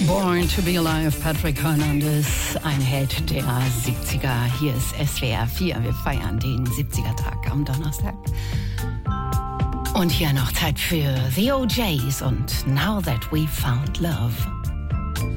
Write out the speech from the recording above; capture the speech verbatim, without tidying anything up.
Born to be Alive, Patrick Hernandez, ein Held der siebziger. Hier ist S W R vier, wir feiern den siebziger-Tag am Donnerstag. Und hier noch Zeit für The O Js und Now That We Found Love.